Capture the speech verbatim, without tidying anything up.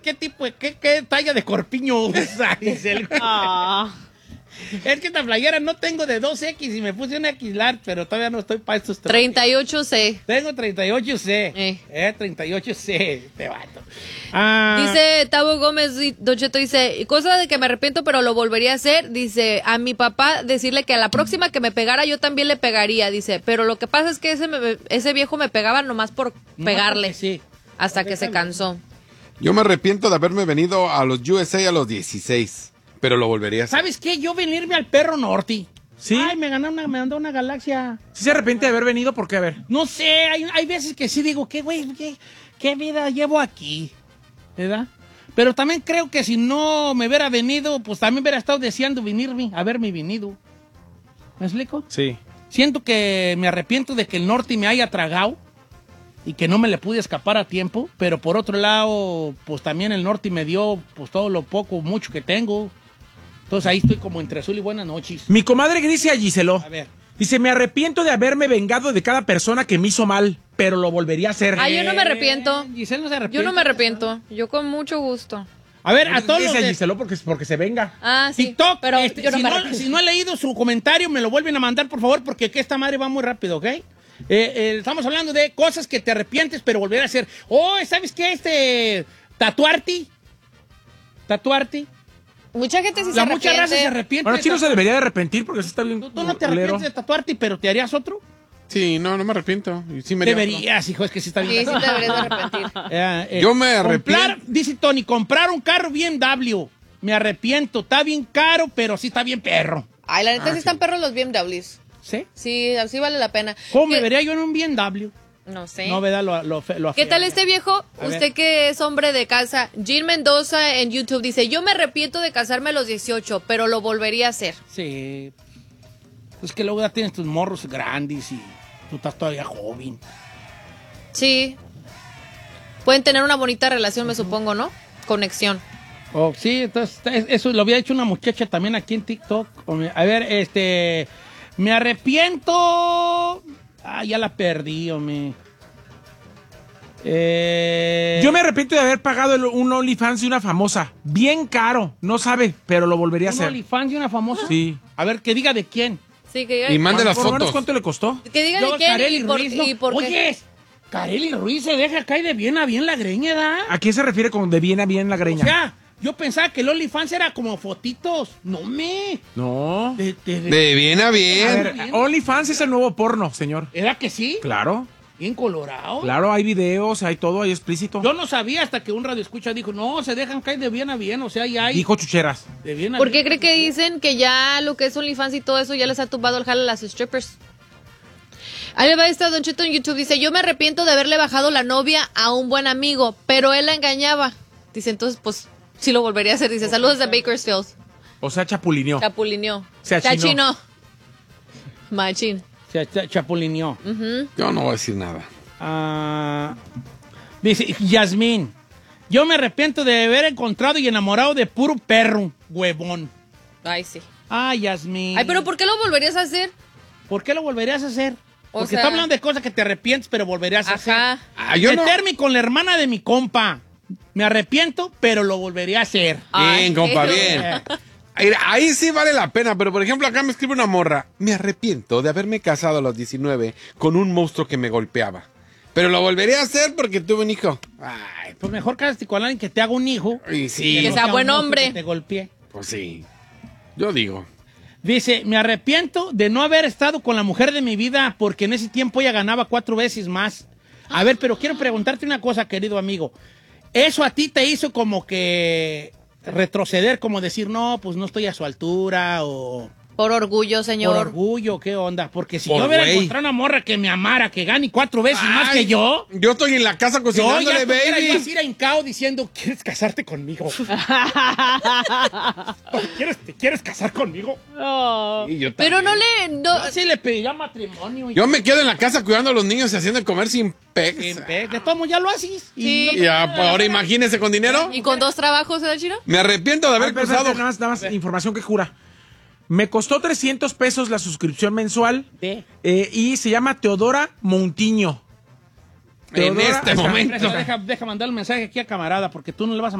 qué tipo, de, qué, qué talla de corpiño usa, dice el... Ah. Es que esta playera no tengo de dos equis y me puse una equis large, pero todavía no estoy para estos troques. treinta y ocho ce. Tengo treinta y ocho ce. Eh. Eh, treinta y ocho ce. Te vato. Ah, Dice Tavo Gómez, Don Cheto, dice, cosa de que me arrepiento, pero lo volvería a hacer. Dice, a mi papá decirle que a la próxima que me pegara, yo también le pegaría. Dice, pero lo que pasa es que ese, me- ese viejo me pegaba nomás por no, pegarle. porque sí. Hasta que se cansó. Yo me arrepiento de haberme venido a los U S A a los dieciséis, pero lo volvería a hacer. ¿Sabes qué? Yo venirme al perro norte. ¿Sí? Ay, me ganó una, me mandó una galaxia. ¿Sí se arrepiente de haber venido? ¿Por qué? A ver. No sé, hay, hay veces que sí digo, ¿qué, güey? ¿Qué, qué vida llevo aquí? ¿Verdad? Pero también creo que si no me hubiera venido, pues también hubiera estado deseando venirme, haberme venido. ¿Me explico? Sí. Siento que me arrepiento de que el norte me haya tragado y que no me le pude escapar a tiempo, pero por otro lado, pues también el norte me dio pues todo lo poco, mucho que tengo. Entonces ahí estoy como entre azul y buenas noches. Mi comadre Grisia Giselo. A ver. Dice, me arrepiento de haberme vengado de cada persona que me hizo mal, pero lo volvería a hacer. Ay, yo no me arrepiento. Eh, Giselle no se Yo arrepiente. no me arrepiento. Yo con mucho gusto. A ver, a todos los Dice de Giselo porque, porque se venga. Ah, sí. TikTok, pero este, yo no si, me no, arrepiento. si no he leído su comentario, me lo vuelven a mandar, por favor, porque que esta madre va muy rápido, ¿ok? Eh, eh, estamos hablando de cosas que te arrepientes, pero volver a hacer. Oh, ¿sabes qué? Este, tatuarte. Tatuarte. Mucha gente sí La se mucha arrepiente. raza se arrepiente. Bueno, de Chino se tatuar. debería de arrepentir porque eso está bien ¿Tú, tú no te culero. arrepientes de tatuarte, pero te harías otro? Sí, no, no me arrepiento. Y sí me haría otro. Deberías, hijo, es que sí está Sí, bien. sí te deberías de arrepentir. Eh, eh, Yo me comprar- arrepiento. Dice Tony, comprar un carro B M W. Me arrepiento. Está bien caro, pero sí está bien perro. Ay, la neta Ah, sí están sí. perros los B M Ws. ¿Sí? Sí, así vale la pena. ¿Cómo me ¿Qué- vería yo en un B M W? No sé. No, ¿verdad? Lo, lo, fe- lo ¿Qué tal afearía. este viejo? A ver. Usted que es hombre de casa. Jean Mendoza en YouTube dice, yo me arrepiento de casarme a los dieciocho, pero lo volvería a hacer. Sí. Es que luego ya tienes tus morros grandes y tú estás todavía joven. Sí. Pueden tener una bonita relación, me supongo, ¿no? Conexión. Oh, sí, entonces es- eso lo había hecho una muchacha también aquí en TikTok. A ver, este... Me arrepiento... Ah, ya la perdí, hombre. Eh... Yo me arrepiento de haber pagado el- un OnlyFans de una famosa. Bien caro. No sabe, pero lo volvería a ¿Un hacer. OnlyFans de una famosa? Sí. A ver, que diga de quién. Sí, que diga, Y mande las Por lo menos, fotos. ¿cuánto le costó? que diga Luego de quién Kareli y por, Ruiz, ¿no? y por qué. Oye, Kareli Ruiz se deja caer de bien a bien la greña, ¿da? ¿A quién se refiere con de bien a bien la O greña? sea, yo pensaba que el OnlyFans era como fotitos. No me... No. De, de- de- De bien a A bien. ver, OnlyFans es el nuevo porno, señor. ¿Era que sí? Claro. Bien colorado. Claro, hay videos, hay todo, hay explícito. Yo no sabía hasta que un radio escucha dijo, no, se dejan caer de bien a bien, o sea, ya hay Dijo chucheras. de bien a ¿Por bien. qué cree que dicen que ya lo que es OnlyFans y todo eso ya les ha tumbado el jale a las strippers? Ahí le va esta Don Cheto en YouTube. Dice, yo me arrepiento de haberle bajado la novia a un buen amigo, pero él la engañaba. Dice, entonces, pues, sí lo volvería a hacer. Dice, saludos de Bakersfield. O sea, chapulineó. Chapulineó. Se achinó. Chachino. Machín. Se cha- chapulineó. Ujú. Yo no voy a decir nada. Ah, dice Yasmín, yo me arrepiento de haber encontrado y enamorado de puro perro, huevón. Ay, sí. Ay, Yasmín. Ay, pero ¿por qué lo volverías a hacer? ¿Por qué lo volverías a hacer? O Porque sea- está hablando de cosas que te arrepientes, pero volverías a hacer. Ajá. Ah, yo no. Meterme con la hermana de mi compa. Me arrepiento, pero lo volvería a hacer. Ay, Bien, compa, qué- bien. Ahí, ahí sí vale la pena, pero por ejemplo acá me escribe una morra. Me arrepiento de haberme casado a los diecinueve con un monstruo que me golpeaba. Pero lo volvería a hacer porque tuve un hijo. Ay, Pues mejor cásate con alguien que te haga un hijo. y sí, Que no sea un buen monstruo hombre. que te golpee. pues sí. Yo digo. Dice, me arrepiento de no haber estado con la mujer de mi vida porque en ese tiempo ella ganaba cuatro veces más. A ver, pero quiero preguntarte una cosa, querido amigo. ¿Eso a ti te hizo como que retroceder, como decir, no, pues no estoy a su altura o Por orgullo, señor. por orgullo, qué onda? Porque si Por yo hubiera güey. encontrado una morra que me amara, que gane cuatro veces más Ay, que yo, Yo estoy en la casa yo cocinándole, ya estuviera yo baby. así a hincao diciendo, ¿quieres casarte conmigo? ¿Quieres, ¿Te quieres casar conmigo? Y yo Pero no también. le... No, Yo sí le pediría matrimonio. y- Yo me quedo en la casa cuidando a los niños y haciendo de comer sin En pex. vez de todo, ya lo haces. Sí. Y ah, pues, ahora imagínese con dinero. ¿Y con dos trabajos, ¿eh, Chino? Me arrepiento de A haber ver, espérate, cruzado. nada más, nada más información que jura. Me costó trescientos pesos la suscripción mensual Ve. eh, y se llama Teodora Montiño. En Teodora- este Ahí está. momento. Deja, deja mandar un mensaje aquí a camarada porque tú no le vas a